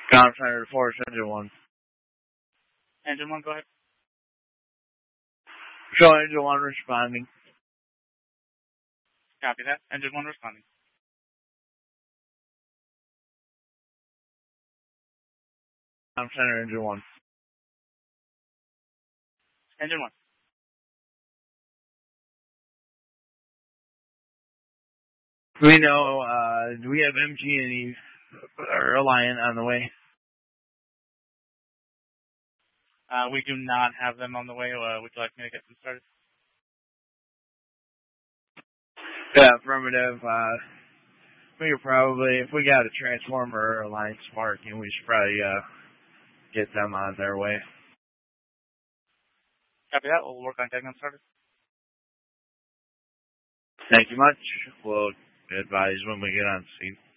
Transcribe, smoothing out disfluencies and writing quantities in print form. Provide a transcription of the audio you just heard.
Comm Center to Force Engine 1. Engine 1, go ahead. Show Engine 1 responding. Copy that. Engine 1 responding. Comm Center Engine 1. Engine 1. We know, we have MG&E or Alliant on the way. We do not have them on the way. Would you like me to get them started? Yeah, affirmative. We could probably, if we got a transformer or Alliant sparking, we should probably get them on their way. Copy that. We'll work on getting them started. Thank you much. We'll advise when we get on scene.